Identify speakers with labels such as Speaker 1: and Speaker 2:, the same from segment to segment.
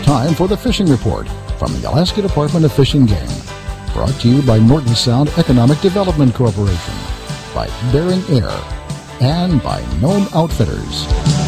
Speaker 1: time for the Fishing Report from the Alaska Department of Fish and Game. Brought to you by Norton Sound Economic Development Corporation, by Bering Air, and by Nome Outfitters.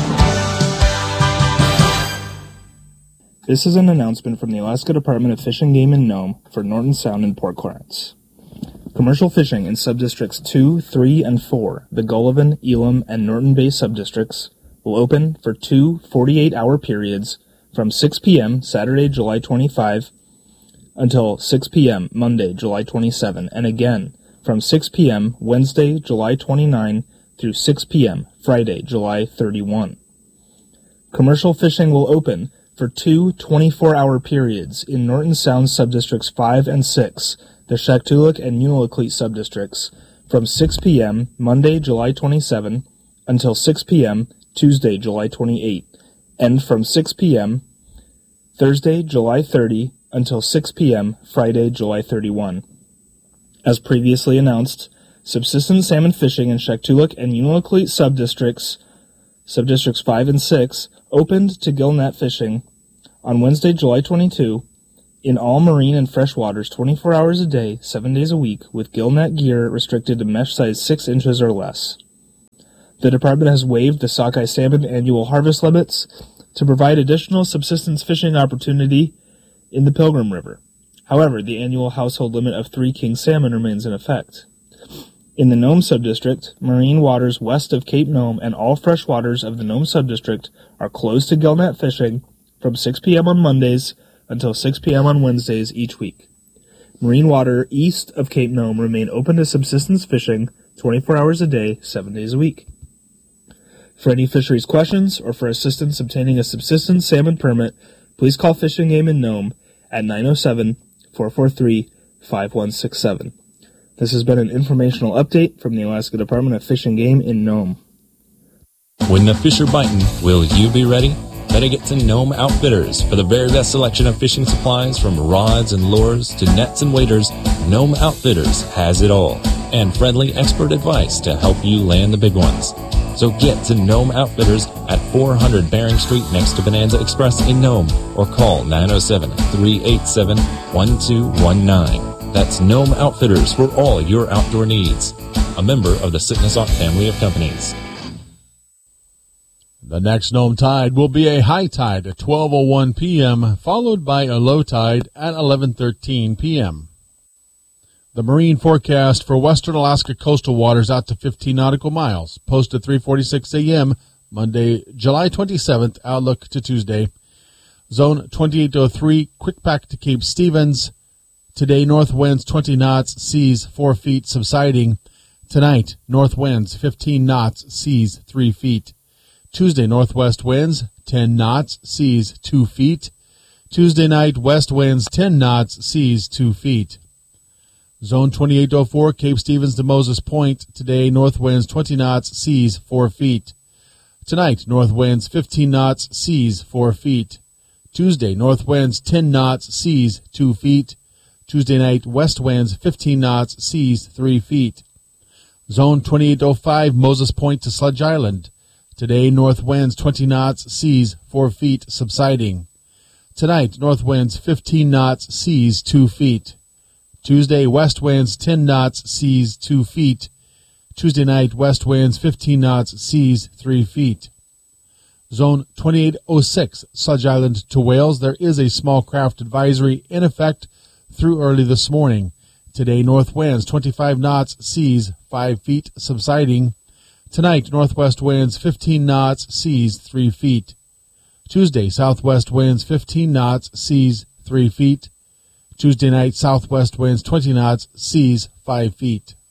Speaker 2: This is an announcement from the Alaska Department of Fish and Game in Nome for Norton Sound and Port Clarence. Commercial fishing in subdistricts 2, 3, and 4, the Gullivan, Elam, and Norton Bay subdistricts, will open for two 48-hour periods from 6 p.m. Saturday, July 25, until 6 p.m. Monday, July 27, and again from 6 p.m. Wednesday, July 29, through 6 p.m. Friday, July 31. Commercial fishing will open for two 24-hour periods in Norton Sound subdistricts 5 and 6, the Shaktoolik and Unalakleet subdistricts, from 6 p.m. Monday, July 27, until 6 p.m. Tuesday, July 28, and from 6 p.m. Thursday, July 30, until 6 p.m. Friday, July 31. As previously announced, subsistence salmon fishing in Shaktoolik and Unalakleet subdistricts 5 and 6, opened to gill net fishing on Wednesday, July 22, in all marine and fresh waters 24 hours a day, 7 days a week, with gill net gear restricted to mesh size 6 inches or less. The department has waived the sockeye salmon annual harvest limits to provide additional subsistence fishing opportunity in the Pilgrim River. However, the annual household limit of 3 king salmon remains in effect. In the Nome subdistrict, marine waters west of Cape Nome and all fresh waters of the Nome subdistrict are closed to gill net fishing from 6 p.m. on Mondays until 6 p.m. on Wednesdays each week. Marine water east of Cape Nome remain open to subsistence fishing 24 hours a day, 7 days a week. For any fisheries questions or for assistance obtaining a subsistence salmon permit, please call Fish and Game in Nome at 907-443-5167. This has been an informational update from the Alaska Department of Fish and Game in Nome.
Speaker 3: When the fish are biting, will you be ready? Better get to Nome Outfitters. For the very best selection of fishing supplies, from rods and lures to nets and waders, Nome Outfitters has it all. And friendly expert advice to help you land the big ones. So get to Nome Outfitters at 400 Bering Street next to Bonanza Express in Nome, or call 907-387-1219. That's Nome Outfitters for all your outdoor needs. A member of the Sitnasaw family of companies.
Speaker 4: The next Nome tide will be a high tide at 12:01 p.m., followed by a low tide at 11:13 p.m. The marine forecast for western Alaska coastal waters out to 15 nautical miles, posted 3:46 a.m., Monday, July 27th, outlook to Tuesday. Zone 2803, quick pack to Cape Stevens. Today, north winds 20 knots, seas 4 feet, subsiding. Tonight, north winds 15 knots, seas 3 feet. Tuesday, northwest winds 10 knots, seas 2 feet. Tuesday night, west winds 10 knots, seas 2 feet. Zone 2804, Cape Stevens to Moses Point. Today, north winds 20 knots, seas 4 feet. Tonight, north winds 15 knots, seas 4 feet. Tuesday, north winds 10 knots, seas 2 feet. Tuesday night, west winds 15 knots, seas 3 feet. Zone 2805, Moses Point to Sludge Island. Today, north winds 20 knots, seas 4 feet, subsiding. Tonight, north winds 15 knots, seas 2 feet. Tuesday, west winds 10 knots, seas 2 feet. Tuesday night, west winds 15 knots, seas 3 feet. Zone 2806, Sludge Island to Wales. There is a small craft advisory in effect through early this morning. Today, north winds 25 knots, seas 5 feet, subsiding. Tonight, northwest winds 15 knots, seas 3 feet. Tuesday, southwest winds 15 knots, seas 3 feet. Tuesday night, southwest winds 20 knots, seas 5 feet.